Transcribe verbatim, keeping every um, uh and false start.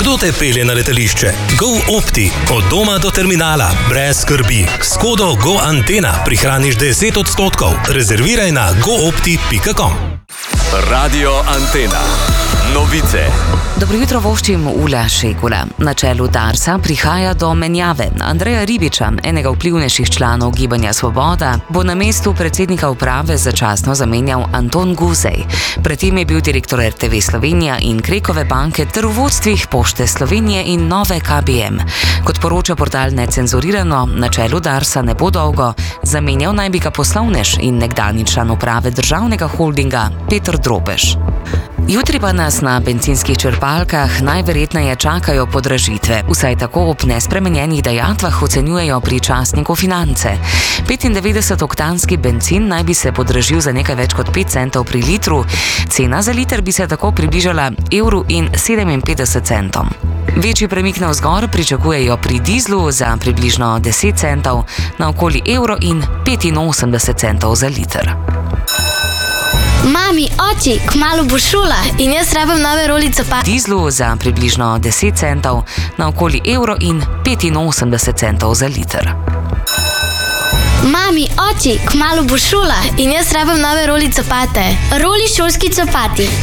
Kdo te pelje na letališče? GoOpti. Od doma do terminala. Brez skrbi. S kodo GoAntena prihraniš deset odstotkov. Rezerviraj na goopti pika com. Radio Antena. Novice. Dobro jutro, voščim Ula Šegula. Na čelu Darsa prihaja do menjave. Andreja Ribiča, enega vplivnejših članov Gibanja Svoboda, bo na mestu predsednika uprave začasno zamenjal Anton Guzej. Predtem je bil direktor R T V Slovenija in Krekove banke ter v vodstvih Pošte Slovenije in Nove K B M. Kot poroča portal Necenzurirano, na čelu Darsa ne bo dolgo, zamenjal naj bi ga poslovnež in nekdanji član uprave državnega holdinga Peter Drobež. Jutri pa nas na bencinskih črpalkah najverjetneje čakajo podražitve. Vsaj tako ob nespremenjenih dajatvah ocenjujejo pri časniku Finance. petindevetdesetoktanski bencin naj bi se podražil za nekaj več kot pet centov pri litru, cena za liter bi se tako približala evru in sedeminpetdeset centom. Večji premik navzgor pričakujejo pri dizlu za približno deset centov, na okoli evro in petinosemdeset centov za liter. Mami, oči, kmalu bo šola in jaz rabim nove roli copat. Dizlu za približno deset centov, na okoli evro in petinosemdeset centov za liter. Mami, oči, kmalu bo šola in jaz rabim nove roli copate. Roli šolski copati.